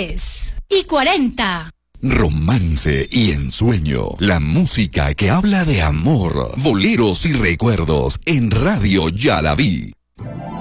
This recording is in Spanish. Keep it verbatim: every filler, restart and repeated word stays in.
tres y cuarenta. Romance y ensueño, la música que habla de amor, boleros y recuerdos en Radio Yalaví.